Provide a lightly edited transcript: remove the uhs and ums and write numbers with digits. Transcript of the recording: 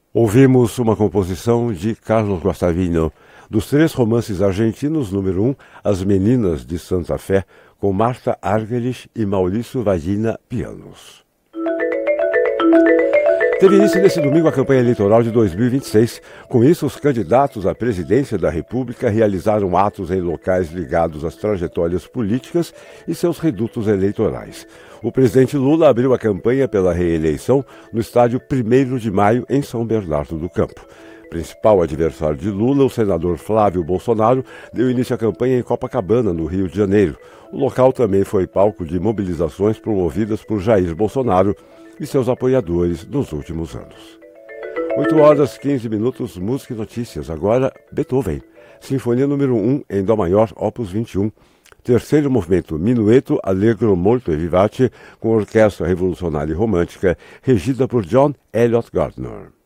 Ouvimos uma composição de Carlos Guastavino, dos 3 romances argentinos, número 1, As Meninas de Santa Fé, com Marta Argerich e Maurício Vagina pianos. Teve início nesse domingo a campanha eleitoral de 2026. Com isso, os candidatos à presidência da República realizaram atos em locais ligados às trajetórias políticas e seus redutos eleitorais. O presidente Lula abriu a campanha pela reeleição no estádio 1º de Maio, em São Bernardo do Campo. Principal adversário de Lula, o senador Flávio Bolsonaro, deu início à campanha em Copacabana, no Rio de Janeiro. O local também foi palco de mobilizações promovidas por Jair Bolsonaro e seus apoiadores nos últimos anos. 8h15, música e notícias. Agora, Beethoven. Sinfonia número 1 em Dó maior, opus 21. Terceiro movimento, Minueto Allegro Molto Vivace, com orquestra revolucionária e romântica, regida por John Elliott Gardner.